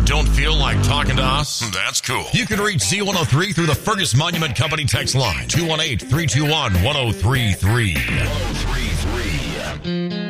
Don't feel like talking to us? That's cool. You can reach Z103 through the Fergus Monument Company text line, 218-321-1033. 1033.